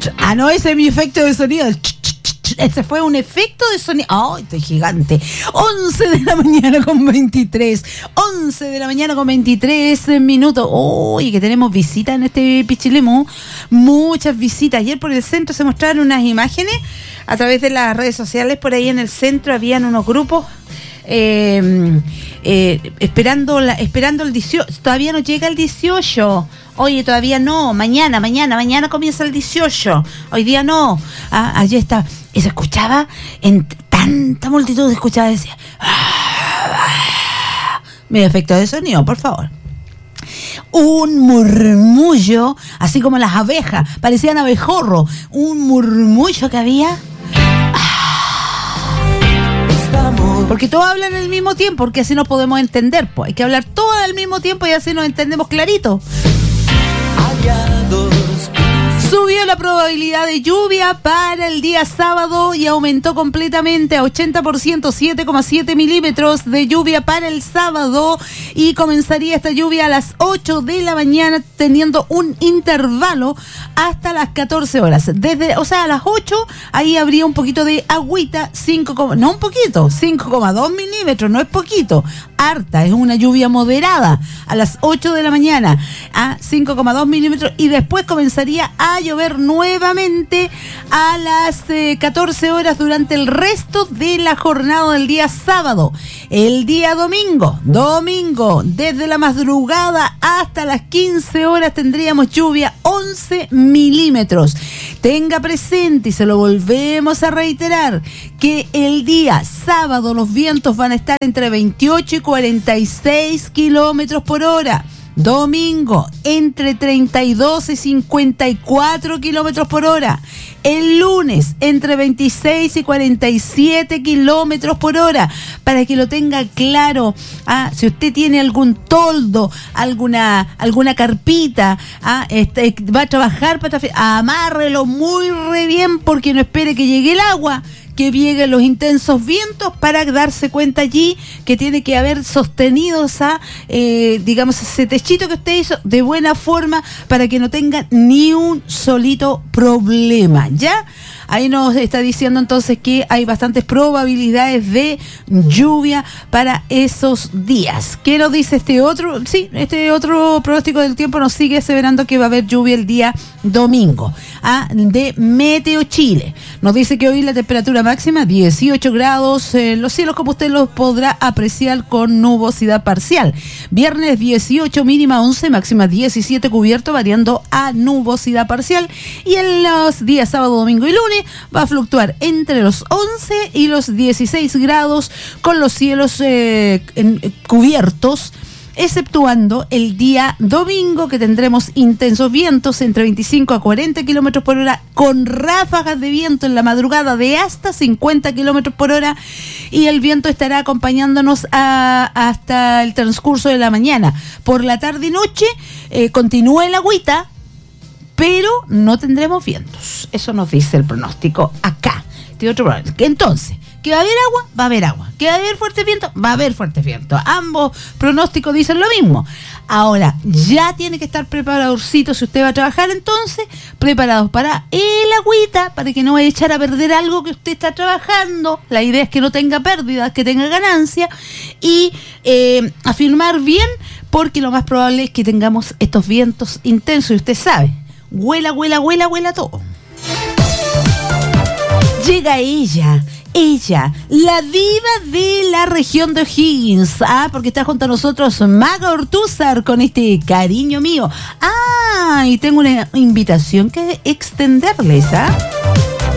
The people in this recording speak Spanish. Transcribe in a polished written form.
Ah, no, ese es mi efecto de sonido. Ese fue un efecto de sonido. ¡Oh, estoy gigante! 11 de la mañana con 23. 11 de la mañana con 23 minutos. ¡Uy, que tenemos visitas en este Pichilemu! Muchas visitas. Ayer por el centro se mostraron unas imágenes a través de las redes sociales. Por ahí en el centro habían unos grupos esperando el 18. Todavía no llega el 18. Oye, todavía no. Mañana comienza el 18. Hoy día no. Ayer está. Y se escuchaba, en tanta multitud se escuchaba, decía. Mi efecto de sonido, por favor. Un murmullo, así como las abejas, parecían abejorros. Un murmullo que había. Porque todos hablan al mismo tiempo, porque así nos podemos entender. Pues hay que hablar todos al mismo tiempo y así nos entendemos clarito. Subió la probabilidad de lluvia para el día sábado y aumentó completamente a 80%, 7,7 milímetros de lluvia para el sábado, y comenzaría esta lluvia a las 8 de la mañana teniendo un intervalo hasta las 14 horas. O sea, a las 8 ahí habría un poquito de agüita, 5,2 milímetros, no es poquito, harta, es una lluvia moderada a las 8 de la mañana a 5,2 milímetros, y después comenzaría a llover nuevamente a las 14 horas durante el resto de la jornada del día sábado. El día domingo, desde la madrugada hasta las 15 horas tendríamos lluvia 11 milímetros. Tenga presente, y se lo volvemos a reiterar, que el día sábado los vientos van a estar entre 28 y 46 kilómetros por hora. Domingo, entre 32 y 54 kilómetros por hora. El lunes, entre 26 y 47 kilómetros por hora. Para que lo tenga claro, si usted tiene algún toldo, alguna carpita, va a trabajar, amárrelo muy re bien, porque no espere que llegue el agua, que lleguen los intensos vientos, para darse cuenta allí que tiene que haber sostenido ese techito que usted hizo de buena forma, para que no tenga ni un solito problema, ¿ya? Ahí nos está diciendo entonces que hay bastantes probabilidades de lluvia para esos días. ¿Qué nos dice este otro? Sí, este otro pronóstico del tiempo nos sigue aseverando que va a haber lluvia el día domingo. De Meteo Chile. Nos dice que hoy la temperatura máxima 18 grados en los cielos, como usted los podrá apreciar, con nubosidad parcial. Viernes 18, mínima 11, máxima 17, cubierto, variando a nubosidad parcial. Y en los días sábado, domingo y lunes va a fluctuar entre los 11 y los 16 grados, con los cielos cubiertos, exceptuando el día domingo, que tendremos intensos vientos entre 25 a 40 kilómetros por hora, con ráfagas de viento en la madrugada de hasta 50 kilómetros por hora, y el viento estará acompañándonos hasta el transcurso de la mañana. Por la tarde y noche continúa el agüita, pero no tendremos vientos. Eso nos dice el pronóstico acá. Entonces, ¿que va a haber agua? Va a haber agua. ¿Que va a haber fuerte viento? Va a haber fuerte viento. Ambos pronósticos dicen lo mismo. Ahora, ya tiene que estar preparadorcito si usted va a trabajar, entonces, preparados para el agüita, para que no vaya a echar a perder algo que usted está trabajando. La idea es que no tenga pérdidas, que tenga ganancia, y afirmar bien, porque lo más probable es que tengamos estos vientos intensos, y usted sabe, huela todo. Llega ella, la diva de la región de O'Higgins, porque está junto a nosotros Maga Ortúzar con este cariño mío. Y tengo una invitación que extenderles,